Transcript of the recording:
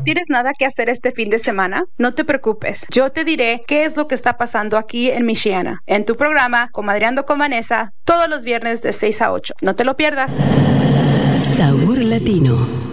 ¿Tienes nada que hacer este fin de semana? No te preocupes. Yo te diré qué es lo que está pasando aquí en Michiana, en tu programa Comadreando con Vanessa, todos los viernes de 6 a 8. No te lo pierdas. Sabor Latino.